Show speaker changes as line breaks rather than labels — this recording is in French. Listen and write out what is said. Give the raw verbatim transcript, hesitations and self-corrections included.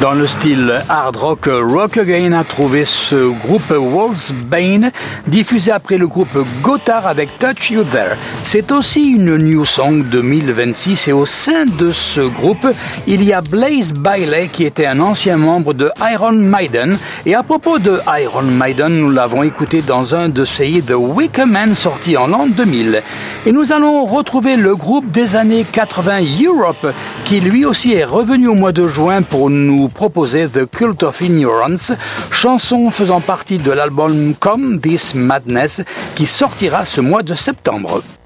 Dans le style hard rock, Rock Again a trouvé ce groupe Wolfsbane, diffusé après le groupe Gotthard avec Touch You There. C'est aussi une new song deux mille vingt-six et au sein de ce groupe, il y a Blaze Bayley qui était un ancien membre de Iron Maiden. Et à propos de Iron Maiden, nous l'avons écouté dans un de ses The Wicker Man sorti en l'an deux mille. Et nous allons retrouver le groupe des années quatre-vingts Europe qui lui aussi est revenu au mois de juin pour nous proposer The Cult of Ignorance, chanson faisant partie de l'album Come This Madness qui sortira ce mois de septembre.